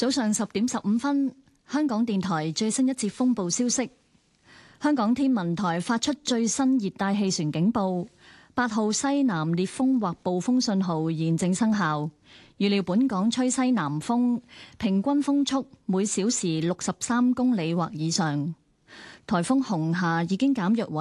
早上10:15，香港電台最新一節風暴消息。香港天文台發出最新熱帶氣旋警報，8號西南烈風或暴風信號現正生效。預料本港吹西南風，平均風速每小時63公里或以上。颱風紅霞已經減弱為